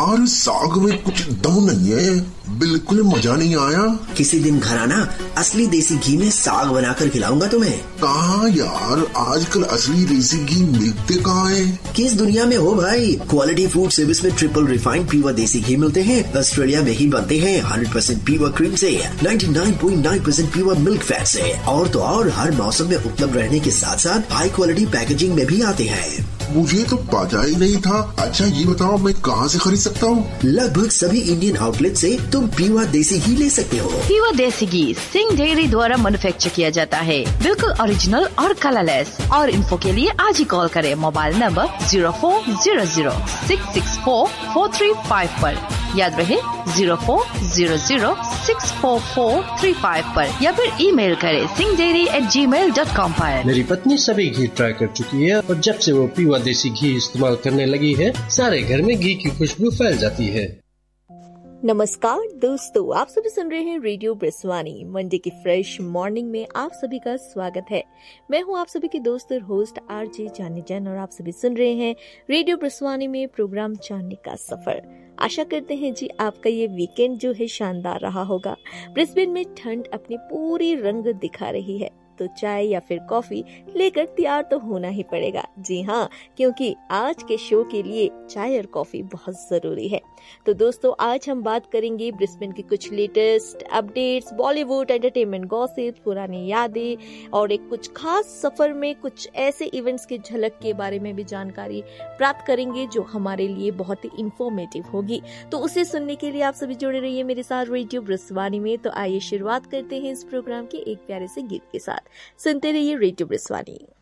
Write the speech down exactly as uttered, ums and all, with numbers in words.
यार साग में कुछ दम नहीं है, बिल्कुल मजा नहीं आया। किसी दिन घर आना, असली देसी घी में साग बनाकर खिलाऊंगा तुम्हें। कहाँ यार, आजकल असली देसी घी मिलते कहाँ है? किस दुनिया में हो भाई, क्वालिटी फूड सर्विस में ट्रिपल रिफाइंड प्योर देसी घी मिलते हैं। ऑस्ट्रेलिया में ही बनते हैं, हंड्रेड परसेंट प्योर क्रीम से, ninety nine point nine percent pure milk fat से। और तो और हर मौसम में उपलब्ध रहने के साथ साथ हाई क्वालिटी पैकेजिंग में भी आते हैं। मुझे तो पता ही नहीं था। अच्छा ये बताओ मैं कहाँ से खरीद सकता हूँ? लगभग सभी इंडियन आउटलेट से तुम प्योर देसी घी ले सकते हो। प्योर देसी घी सिंह डेयरी द्वारा मैन्युफैक्चर किया जाता है, बिल्कुल ओरिजिनल और कलरलेस। और इन्फो के लिए आज ही कॉल करें mobile number zero four zero zero six six four four three five पर। याद रहे zero four zero zero six four four three five पर, या फिर ईमेल करें सिंह डेयरी एट जी मेल डॉट कॉम पर। मेरी पत्नी सभी घी ट्राई कर चुकी है और जब से वो प्योर देसी घी इस्तेमाल करने लगी है, सारे घर में घी की खुशबू फैल जाती है। नमस्कार दोस्तों, आप सभी सुन रहे हैं रेडियो ब्रिस्वानी। मंडे की फ्रेश मॉर्निंग में आप सभी का स्वागत है। मैं हूं आप सभी की दोस्त और होस्ट आरजे जानी जैन और आप सभी सुन रहे हैं रेडियो ब्रिस्वानी में प्रोग्राम जानने का सफर। आशा करते हैं जी आपका ये वीकेंड जो है शानदार रहा होगा। ब्रिस्बेन में ठंड अपनी पूरी रंग दिखा रही है, तो चाय या फिर कॉफी लेकर तैयार तो होना ही पड़ेगा। जी हाँ, क्योंकि आज के शो के लिए चाय और कॉफी बहुत जरूरी है। तो दोस्तों आज हम बात करेंगे ब्रिस्बेन की कुछ latest updates, Bollywood entertainment gossip, पुरानी यादें और एक कुछ खास सफर में कुछ ऐसे इवेंट्स की झलक के बारे में भी जानकारी प्राप्त करेंगे जो हमारे लिए बहुत ही इंफॉर्मेटिव होगी। तो उसे सुनने के लिए आप सभी जुड़े रहिए मेरे साथ रेडियो ब्रिस्वानी में। तो आइए शुरुआत करते हैं इस प्रोग्राम के एक प्यारे से गीत के साथ। सुनते रहिए रेडियो ब्रिस्वानी।